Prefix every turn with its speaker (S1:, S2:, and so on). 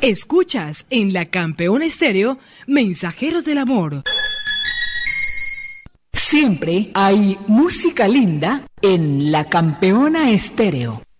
S1: Escuchas en La Campeona Estéreo, Mensajeros del Amor. Siempre hay música linda en La Campeona Estéreo.